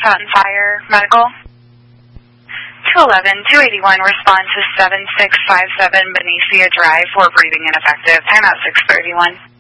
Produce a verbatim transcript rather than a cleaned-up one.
Fountain Fire Medical. two eleven, two eighty-one, response is seven six five seven Benicia Drive for breathing ineffective. Timeout six thirty-one.